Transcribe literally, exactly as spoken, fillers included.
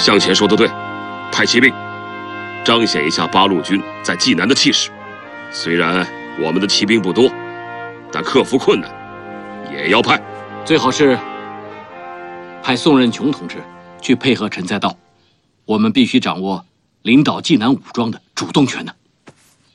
向前说的对，派骑兵，彰显一下八路军在济南的气势。虽然我们的骑兵不多，但克服困难也要派。 最好是派宋任穷同志去配合陈才道。我们必须掌握领导济南武装的主动权呢。